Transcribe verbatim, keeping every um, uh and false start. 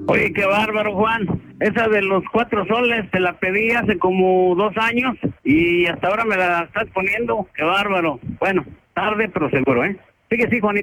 Oye, qué bárbaro, Juan. Esa de los cuatro soles te la pedí hace como dos años y hasta ahora me la estás poniendo. Qué bárbaro. Bueno, tarde pero seguro, ¿eh? Sigue, sí, Juanito.